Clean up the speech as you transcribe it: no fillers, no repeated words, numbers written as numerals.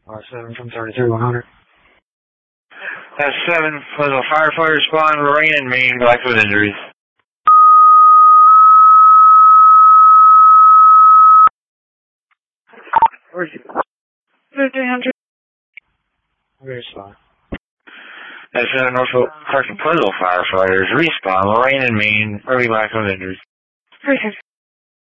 R7 from 33-100. That's 7. Was a firefighter respond, Lorraine and Maine, black with injuries. Where's you? 1300. Where's spot? That's 7 Norfolk Carson Pleasant firefighters respawn, Lorraine and Maine, early black with injuries.